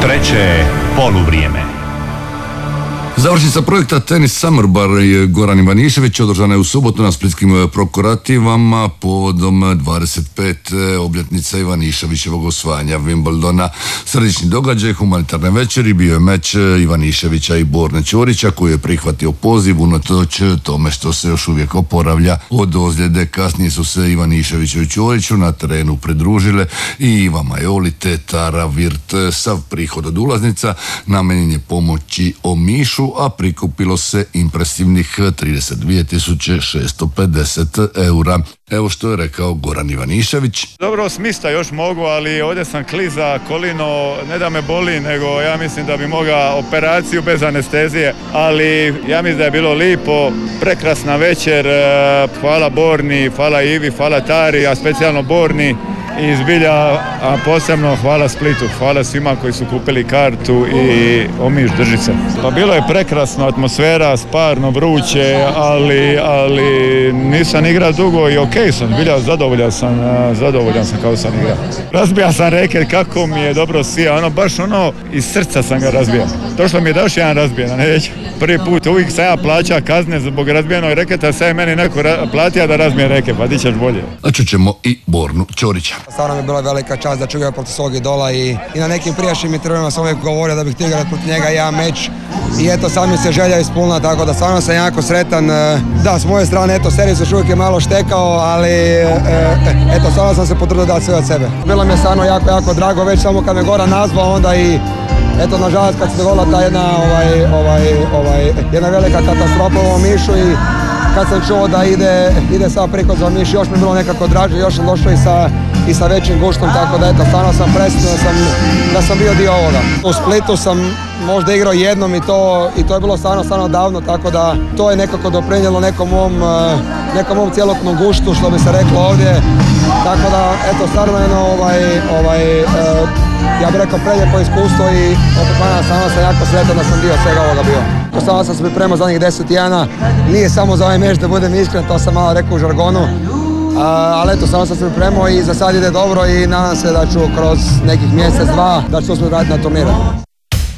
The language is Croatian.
Treće poluvrijeme. Završnica projekta Tenis Summer Bar Goran Ivanišević održana je u subotu na splitskim Prokurativama povodom 25. obljetnice Ivaniševićevog osvajanja Wimbledona. Središnji događaj humanitarne večeri bio je meč Ivaniševića i Borne Ćorića koji je prihvatio poziv unatoč tome što se još uvijek oporavlja od ozljede. Kasnije su se Ivaniševiću i Ćoriću na terenu pridružile i Iva Majoli te Tara Virt. Sav prihod od ulaznica namenjen je pomoći Omišu, a prikupilo se impresivnih 32.650 eura. Evo što je rekao Goran Ivanišević. Dobro, smista još mogu, ali ovdje sam kliza, kolino, ne da me boli, nego ja mislim da bi mogao operaciju bez anestezije, ali ja mislim da je bilo lipo, prekrasna večer, hvala Borni, hvala Ivi, hvala Tari, a specijalno Borni. I zbilja, a posebno hvala Splitu, hvala svima koji su kupili kartu i Omiš drži se. Pa bilo je prekrasna atmosfera, sparno, vruće, ali nisam igrao dugo i okej sam, zbilja zadovoljan sam kako sam igrao. Razbija sam reket, kako mi je dobro sija, baš iz srca sam ga razbijao. Došlo mi je da još jedan razbijen, neću. Prvi put, uvijek sam ja plaća kazne zbog razbijenog reketa, sad je meni neko platio da razbijem reket, pa di ćeš bolje. A čućemo i Bornu Ćorića. Stvarno mi je bila velika čast da ću igrati protiv svog idola i na nekim prijašnjim intervjuima sam uvijek govorio da bih htio igrati protiv njega jedan meč i eto sad mi se želja ispunila, tako da stvarno sam jako sretan. Da, s moje strane, eto, servis još uvijek je malo štekao, ali eto, stvarno sam se potrudio dati sve od sebe. Bilo mi je stvarno jako, jako drago, već samo kad me Goran nazvao, onda i eto, nažalost, kad se dogodila ta jedna velika katastrofa u Omišu i kad sam čuo da ide sav prihod za Omiš, još mi je bilo nekako draže, još sam došao i sa većim guštom, tako da eto, stvarno sam presretan da sam bio dio ovoga. U Splitu sam možda igrao jednom i to je bilo stvarno davno, tako da to je nekako doprinijelo nekom mom cjelokupnom guštu, što bi se reklo ovdje, tako da eto, stvarno ja bih rekao prelijepo iskustvo i opet stvarno sam jako sretan da sam dio svega ovoga bio. Stvarno sam se pripremao zadnjih 10 dana, nije samo za ovaj meč, da budem iskren, to sam malo rekao u žargonu, ali eto, stvarno sam se pripremao i za sad ide dobro i nadam se da ću kroz nekih mjesec, dva, da ću uspjeti vratiti na turnire.